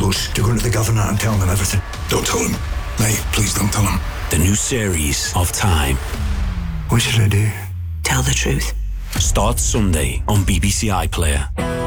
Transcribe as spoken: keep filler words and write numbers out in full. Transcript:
close to going to the governor and telling him everything. Don't tell him. Mate, please don't tell him. The new series of Time. What should I do? Tell the truth. Starts Sunday on B B C iPlayer.